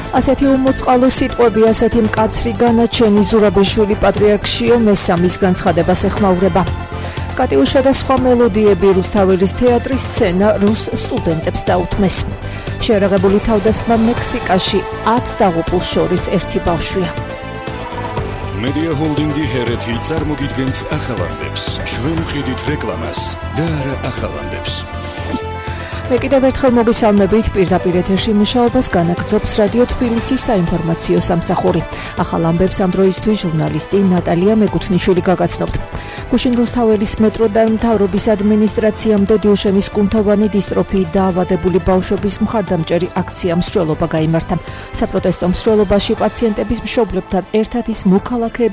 ასეთი უმოწყალო სიტყვები, ასეთი მკაცრი განაჩენი ზურაბიშვილი პატრიარქშიო მესამის განცხადებას ეხმაურება. კატიუშა და სხვა მელოდიები რუსთაველის თეატრის სცენა რუს სტუდენტებს დაუთმეს. შეერაღებული თავდასხმა მექსიკაში 10 დაღუპულს შორის ერთი ბავშვია. მედია ჰოლდინგი ჰერეთი წარმოგიდგენთ ახალამდებს, ჩვენ მყიდით რეკლამას და არა ახალამდებს. მე კიდევ ერთხელ მოგესალმებით, პირდაპირ ეთერში მუშაობას განაგრძობს რადიო თბილისის საინფორმაციო სამსახური. ახალ ამბებს ამ დროისთვის ჟურნალისტი ნატალია მეკუთნიშვილი გაგაცნობთ. გუშინ რუსთაველის მეტრო და მთავრობის ადმინისტრაციამდე დილშენის კუნთოვანი დისტროფიით დაავადებული ბავშვების მხარდამჭერი აქცია მსვლელობა გაიმართა. საპროტესტო მსვლელობაში პაციენტების მშობლებთან ერთად ის მოქალაქეების